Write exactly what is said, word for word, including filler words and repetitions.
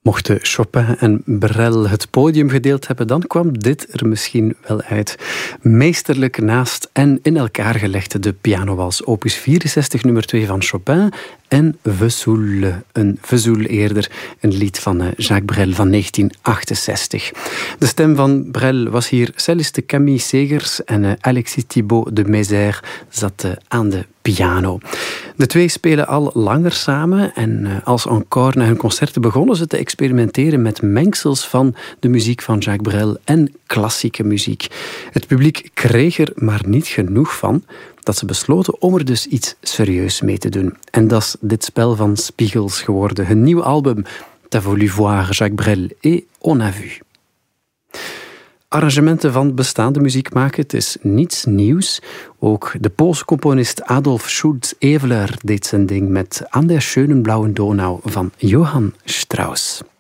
Mochten Chopin en Brel het podium gedeeld hebben, dan kwam dit er misschien wel uit. Meesterlijk naast en in elkaar gelegd de pianowals, opus vierenzestig, nummer twee van Chopin, en Vesoul, een Vesoul eerder, een lied van Jacques Brel van negentien achtenzestig. De stem van Brel was hier celliste Camille Segers en Alexis Thibault de Mézère zat aan de piano. De twee spelen al langer samen en als encore na hun concerten begonnen ze te experimenteren met mengsels van de muziek van Jacques Brel en klassieke muziek. Het publiek kreeg er maar niet genoeg van dat ze besloten om er dus iets serieus mee te doen. En dat is dit spel van Spiegels geworden. Hun nieuw album, T'as voulu voir Jacques Brel et on a vu. Arrangementen van bestaande muziek maken, het is niets nieuws. Ook de Poolse componist Adolf Schulz-Eveler deed zijn ding met An der schönen blauen Donau van Johann Strauss.